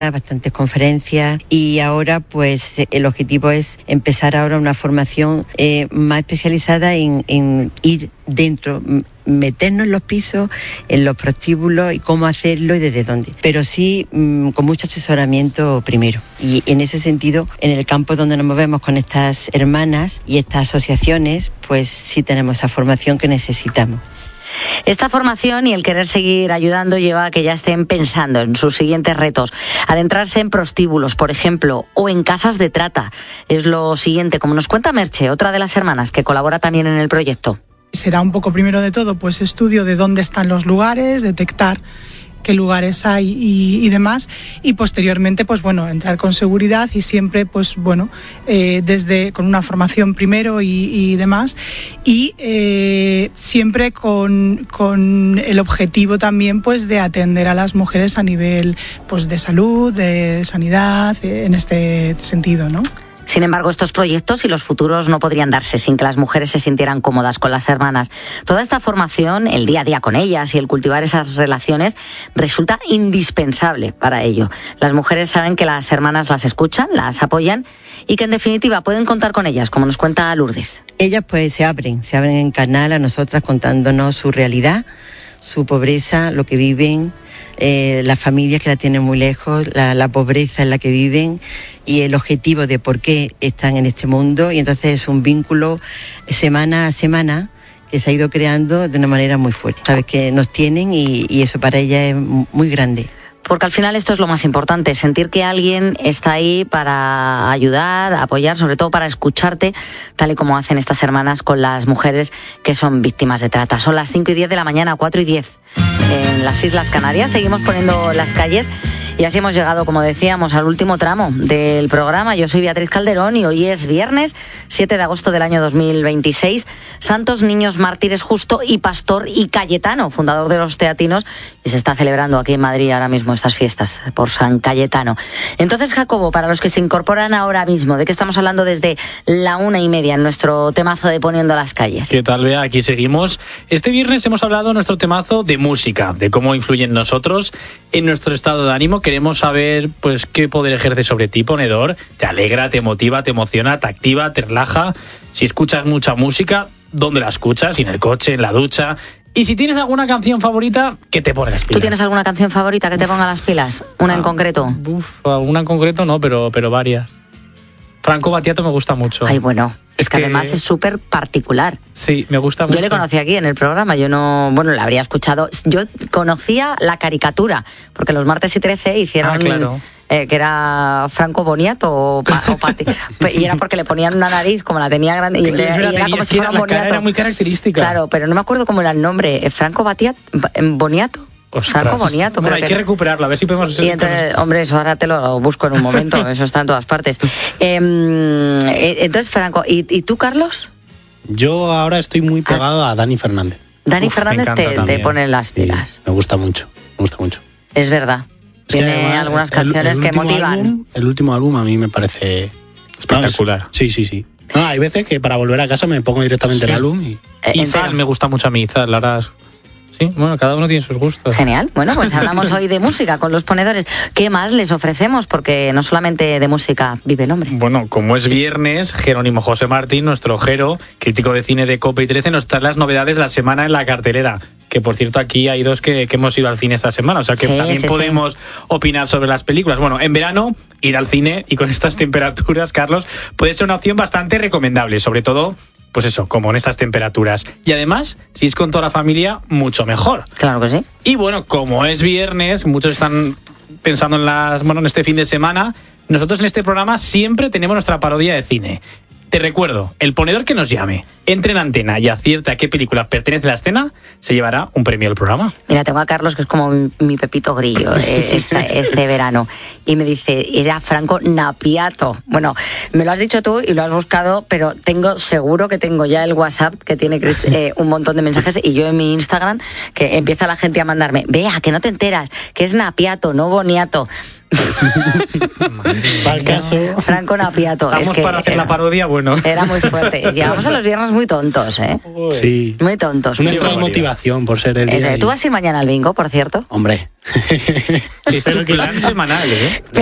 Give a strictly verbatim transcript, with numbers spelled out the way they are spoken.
bastantes conferencias y ahora pues el objetivo es empezar ahora una formación eh, más especializada en, en ir dentro, meternos en los pisos, en los prostíbulos y cómo hacerlo y desde dónde. Pero sí mmm, con mucho asesoramiento primero. Y en ese sentido, en el campo donde nos movemos con estas hermanas y estas asociaciones, pues sí tenemos esa formación que necesitamos. Esta formación y el querer seguir ayudando lleva a que ya estén pensando en sus siguientes retos. Adentrarse en prostíbulos, por ejemplo, o en casas de trata. Es lo siguiente, como nos cuenta Merche, otra de las hermanas que colabora también en el proyecto. Será un poco primero de todo, pues estudio de dónde están los lugares, detectar qué lugares hay y, y demás, y posteriormente pues bueno, entrar con seguridad y siempre pues bueno, eh, desde con una formación primero y, y demás, y eh, siempre con, con el objetivo también pues de atender a las mujeres a nivel pues de salud, de sanidad, en este sentido, ¿no? Sin embargo, estos proyectos y los futuros no podrían darse sin que las mujeres se sintieran cómodas con las hermanas. Toda esta formación, el día a día con ellas y el cultivar esas relaciones resulta indispensable para ello. Las mujeres saben que las hermanas las escuchan, las apoyan y que en definitiva pueden contar con ellas, como nos cuenta Lourdes. Ellas pues se abren, se abren en canal a nosotras contándonos su realidad, su pobreza, lo que viven, eh, las familias que la tienen muy lejos, la, la pobreza en la que viven y el objetivo de por qué están en este mundo, y entonces es un vínculo semana a semana que se ha ido creando de una manera muy fuerte. Sabes que nos tienen y, y eso para ella es muy grande. Porque al final esto es lo más importante, sentir que alguien está ahí para ayudar, apoyar, sobre todo para escucharte, tal y como hacen estas hermanas con las mujeres que son víctimas de trata. Son las cinco y diez de la mañana, cuatro y diez en las Islas Canarias. Seguimos poniendo las calles y así hemos llegado, como decíamos, al último tramo del programa. Yo soy Beatriz Calderón y hoy es viernes, siete de agosto del año dos mil veintiséis. Santos Niños Mártires Justo y Pastor y Cayetano, fundador de los Teatinos, y se está celebrando aquí en Madrid ahora mismo estas fiestas por San Cayetano. Entonces, Jacobo, para los que se incorporan ahora mismo, ¿de qué estamos hablando desde la una y media en nuestro temazo de Poniendo las Calles? ¿Qué tal, Bea? Aquí seguimos. Este viernes hemos hablado en nuestro temazo de música, de cómo influye en nosotros, en nuestro estado de ánimo. Queremos saber, pues, qué poder ejerce sobre ti, ponedor. Te alegra, te motiva, te emociona, te activa, te relaja. Si escuchas mucha música, ¿dónde la escuchas? ¿En el coche, en la ducha? Y si tienes alguna canción favorita, ¿qué te pone las pilas? ¿Tú tienes alguna canción favorita que te ponga las pilas? ¿Una ah, en concreto? Uf, una en concreto no, pero, pero varias. Franco Battiato me gusta mucho. Ay, bueno, es, es que, que además es súper particular. Sí, me gusta mucho. Yo le conocí aquí en el programa, yo no, bueno, la habría escuchado. Yo conocía la caricatura, porque los martes y trece hicieron... Ah, claro. Eh, que era Franco Boniato o, pa, o Pati, y era porque le ponían una nariz como la tenía grande y, le, y era como si fuera un Boniato. Era muy característica. Claro, pero no me acuerdo cómo era el nombre. ¿Franco Batiat, Boniato? Ostras. Franco Boniato. Bueno, hay que, que recuperarlo, a ver si podemos... Y entonces, hombre, eso ahora te lo busco en un momento, eso está en todas partes. Eh, entonces, Franco, ¿y, ¿y tú, Carlos? Yo ahora estoy muy pegado ah. a Dani Fernández. Dani Uf, Fernández te, te pone las pilas. Sí, me gusta mucho, me gusta mucho. Es verdad. Tiene además, algunas canciones el, el que motivan. Álbum, el último álbum a mí me parece espectacular. Sí, sí, sí. No, hay veces que para volver a casa me pongo directamente sí. el álbum. Y... Eh, Izal, me gusta mucho a mí, Izal, la verdad. Sí, bueno, cada uno tiene sus gustos. Genial. Bueno, pues hablamos hoy de música con los ponedores. ¿Qué más les ofrecemos? Porque no solamente de música vive el hombre. Bueno, como es viernes, Jerónimo José Martín, nuestro Jero, crítico de cine de COPE y trece, nos trae las novedades de la semana en la cartelera. Que, por cierto, aquí hay dos que, que hemos ido al cine esta semana, o sea que sí, también sí, podemos sí. opinar sobre las películas. Bueno, en verano, ir al cine y con estas temperaturas, Carlos, puede ser una opción bastante recomendable, sobre todo... Pues eso, como en estas temperaturas. Y además, si es con toda la familia, mucho mejor. Claro que sí. Y bueno, como es viernes, muchos están pensando en las, bueno, en este fin de semana. Nosotros en este programa siempre tenemos nuestra parodia de cine. Te recuerdo, el ponedor que nos llame, entre en antena y acierte a qué película pertenece a la escena, se llevará un premio del programa. Mira, tengo a Carlos, que es como mi, mi Pepito Grillo eh, este, este verano, y me dice, era Franco Napiato. Bueno, me lo has dicho tú y lo has buscado, pero tengo seguro que tengo ya el WhatsApp, que tiene eh, un montón de mensajes, y yo en mi Instagram, que empieza la gente a mandarme, vea, que no te enteras, que es Napiato, no Boniato. Para el caso. Franco Napiato. Estamos es que para hacer era, la parodia, bueno. Era muy fuerte. Llegamos a los viernes muy muy tontos, ¿eh? Sí. Muy tontos. Un extra de motivación por ser el día. Ese, ¿tú vas a ir mañana al bingo, por cierto? Hombre. Sí, es tu plan semanal, ¿eh?